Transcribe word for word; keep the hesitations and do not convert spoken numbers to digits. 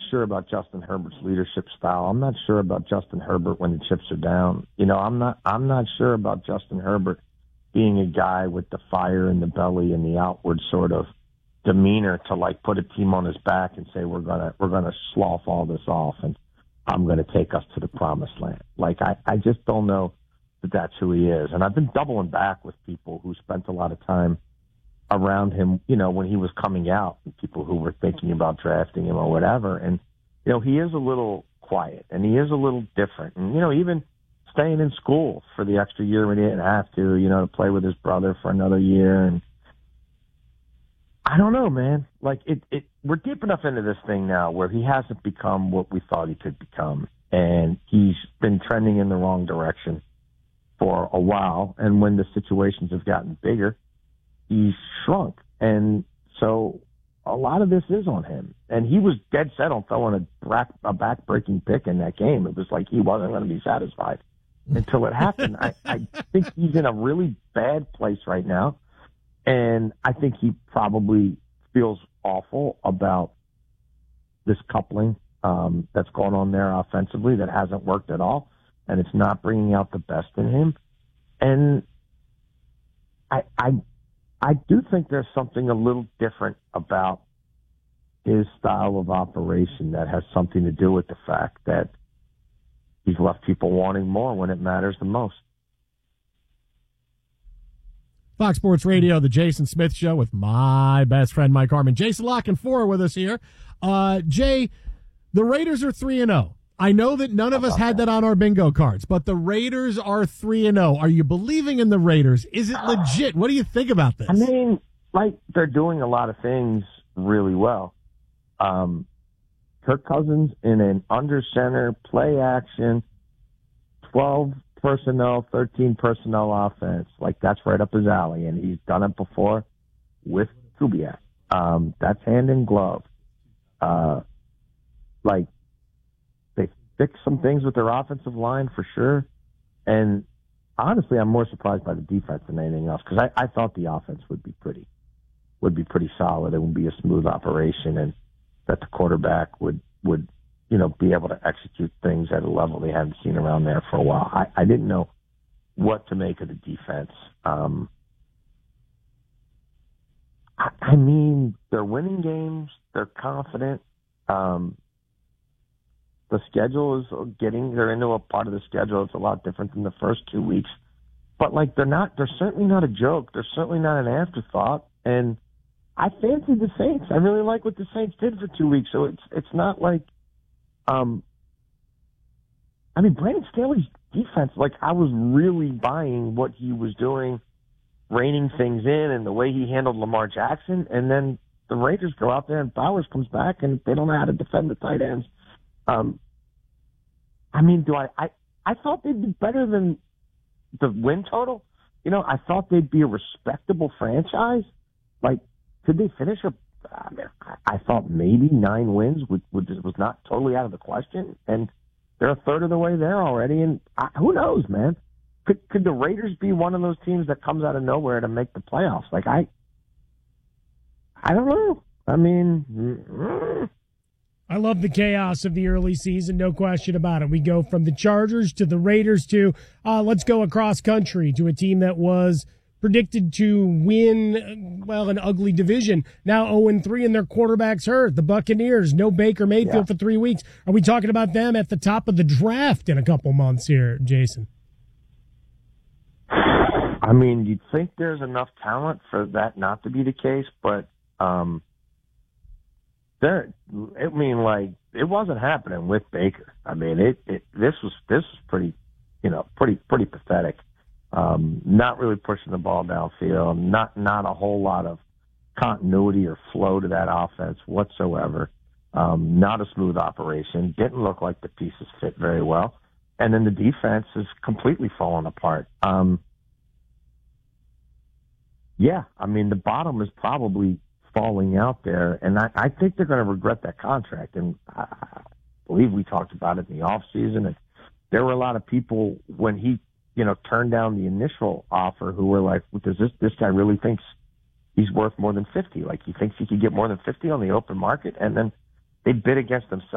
sure about Justin Herbert's leadership style. I'm not sure about Justin Herbert when the chips are down. You know, I'm not I'm not sure about Justin Herbert being a guy with the fire in the belly and the outward sort of demeanor to like put a team on his back and say we're gonna we're gonna slough all this off and I'm gonna take us to the promised land. Like I, I just don't know that that's who he is. And I've been doubling back with people who spent a lot of time around him, you know, when he was coming out, people who were thinking about drafting him or whatever. And, you know, he is a little quiet and he is a little different. And, you know, even staying in school for the extra year when he didn't have to, you know, to play with his brother for another year. And I don't know, man. Like, it, it, we're deep enough into this thing now where he hasn't become what we thought he could become. And he's been trending in the wrong direction for a while. And when the situations have gotten bigger, he's shrunk. And so a lot of this is on him. And he was dead set on throwing a, back, a back-breaking pick in that game. It was like he wasn't going to be satisfied until it happened. I, I think he's in a really bad place right now. And I think he probably feels awful about this coupling um, that's going on there offensively that hasn't worked at all. And it's not bringing out the best in him. And I, I, I do think there's something a little different about his style of operation that has something to do with the fact that he's left people wanting more when it matters the most. Fox Sports Radio, the Jason Smith Show with my best friend, Mike Harmon. Jason La Canfora with us here. Uh, Jay, the Raiders are three and oh. I know that none of us had that on our bingo cards, but the Raiders are three and oh. Are you believing in the Raiders? Is it legit? What do you think about this? I mean, like, they're doing a lot of things really well. Um, Kirk Cousins in an under center, play action, twelve personnel, thirteen personnel offense. Like, that's right up his alley, and he's done it before with Kubiak. Um, that's hand in glove. Uh, like, they fixed some things with their offensive line for sure. And honestly, I'm more surprised by the defense than anything else because I, I thought the offense would be pretty, would be pretty solid. It would be a smooth operation, and that the quarterback would, would, you know, be able to execute things at a level they hadn't seen around there for a while. I, I didn't know what to make of the defense. Um, I, I mean, they're winning games. They're confident. Um, the schedule is getting, they're into a part of the schedule that's a lot different than the first two weeks. But, like, they're not, they're certainly not a joke. They're certainly not an afterthought. And I fancied the Saints. I really like what the Saints did for two weeks. So it's, it's not like, um, I mean, Brandon Staley's defense, like, I was really buying what he was doing, reining things in and the way he handled Lamar Jackson. And then the Raiders go out there and Bowers comes back and they don't know how to defend the tight ends. Um, I mean, do I, I, I thought they'd be better than the win total. You know, I thought they'd be a respectable franchise. Like, could they finish a, I mean, I thought maybe nine wins would, would, was not totally out of the question. And they're a third of the way there already. And I, who knows, man? Could, could the Raiders be one of those teams that comes out of nowhere to make the playoffs? Like, I, I don't know. I mean, mm, I love the chaos of the early season, no question about it. We go from the Chargers to the Raiders to, uh, let's go across country to a team that was predicted to win, well, an ugly division. Now oh and three and their quarterback's hurt. The Buccaneers, no Baker Mayfield yeah. for three weeks. Are we talking about them at the top of the draft in a couple months here, Jason? I mean, you'd think there's enough talent for that not to be the case, but um, there. I mean, like, it wasn't happening with Baker. I mean, it, it this was this was pretty, you know, pretty pretty pathetic. Um, not really pushing the ball downfield. Not not a whole lot of continuity or flow to that offense whatsoever. Um, not a smooth operation. Didn't look like the pieces fit very well. And then the defense is completely falling apart. Um, yeah, I mean, the bottom is probably falling out there, and I, I think they're going to regret that contract. And I, I believe we talked about it in the offseason, and there were a lot of people when he, you know, turned down the initial offer who were like, does this, this guy really thinks he's worth more than fifty? Like, he thinks he could get more than fifty on the open market? And then they bid against themselves.